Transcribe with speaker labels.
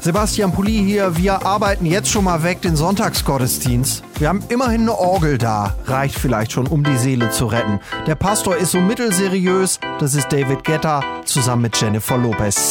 Speaker 1: Sebastian Pulli hier, wir arbeiten jetzt schon mal weg den Sonntagsgottesdienst. Wir haben immerhin eine Orgel da, reicht vielleicht schon, um die Seele zu retten. Der Pastor ist so mittelseriös, das ist David Guetta zusammen mit Jennifer Lopez.